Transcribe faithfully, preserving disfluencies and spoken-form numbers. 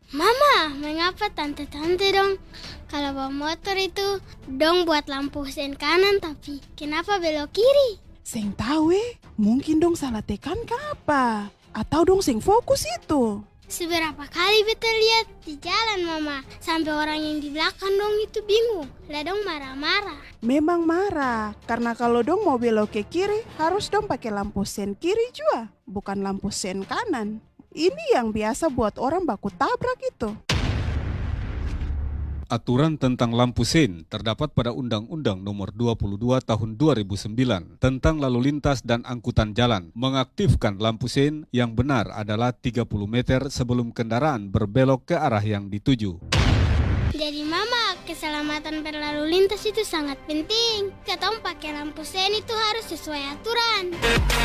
Mama, mengapa tante-tante dong kalau bawa motor itu dong buat lampu sen kanan tapi kenapa belok kiri? Seng tahu eh, mungkin dong salah tekan ke apa? Atau dong seng fokus itu. Seberapa kali beta lihat di jalan mama, sampai orang yang di belakang dong itu bingung, lah dong marah-marah. Memang marah, karena kalau dong mau belok ke kiri, harus dong pakai lampu sen kiri juga, bukan lampu sen kanan. Ini yang biasa buat orang baku tabrak itu. Aturan tentang lampu sen terdapat pada Undang-Undang Nomor dua puluh dua Tahun dua ribu sembilan tentang lalu lintas dan angkutan jalan. Mengaktifkan lampu sen yang benar adalah tiga puluh meter sebelum kendaraan berbelok ke arah yang dituju. Jadi mama, keselamatan berlalu lintas itu sangat penting. Katong pakai lampu sen itu harus sesuai aturan.